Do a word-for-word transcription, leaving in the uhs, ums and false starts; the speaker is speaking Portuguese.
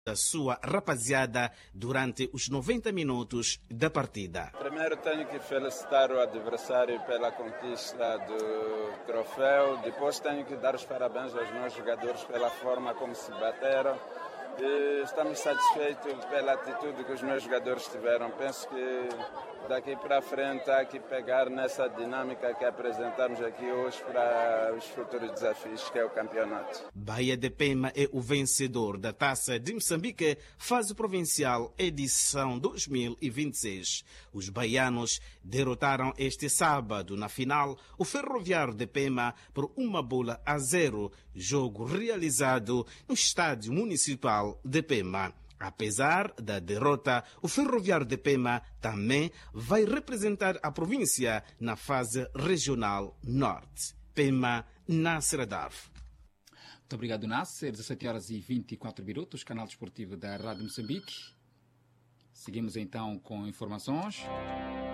da sua rapaziada durante os noventa minutos da partida. Primeiro tenho que felicitar o adversário pela conquista do troféu, depois tenho que dar os parabéns aos meus jogadores pela forma como se bateram e estamos satisfeitos pela atitude que os meus jogadores tiveram. Penso que daqui para frente há que pegar nessa dinâmica que apresentamos aqui hoje para os futuros desafios, que é o campeonato. Bahia de Pema é o vencedor da Taça de Moçambique, fase provincial, edição dois mil e vinte e seis. Os baianos derrotaram este sábado, na final, o Ferroviário de Pema por uma bola a zero, jogo realizado no Estádio Municipal de Pema. Apesar da derrota, o Ferroviário de Pema também vai representar a província na fase regional norte. Pema, Nasser Darf. Muito obrigado, Nasser. dezessete horas e vinte e quatro minutos, canal desportivo da Rádio Moçambique. Seguimos então com informações.